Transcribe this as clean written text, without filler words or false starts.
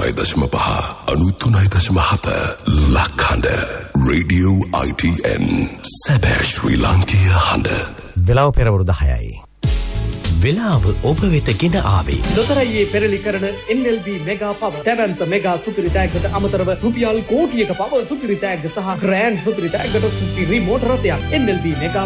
93.5 93.7 ලක්හඬ Radio ITN සැබෑ ශ්‍රී ලාංකීය හඬ. වෙලාව පෙරවරු 10යි. වෙලාව ඔබ වෙත ගෙන ආවේ දොතරයියේ පෙරලි කරන NLB මෙගා පවර් දැවැන්ත මෙගා සුපිරි ටැග්ගට අමතරව රුපියල් කෝටියක පවර් සුපිරි ටැග් සහ ග්‍රෑන්ඩ් සුපිරි ටැග්ගට සුපිරි මෝටර රථයක් NLB මෙගා